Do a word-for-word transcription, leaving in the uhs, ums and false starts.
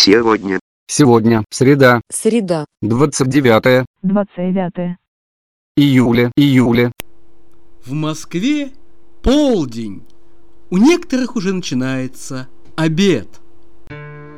Сегодня. Сегодня среда, Среда. двадцать девятое двадцать девятое июля, июля. В Москве полдень. У некоторых уже начинается обед.